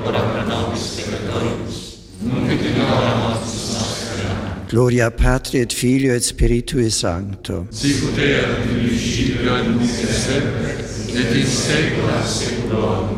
ora pro nobis peccatoribus, nunc et in hora mortis nostre. Amen. Gloria Patri et Filio et Spiritui Sancto. Sicut erat in principio et nunc et semper, et in saecula saeculorum.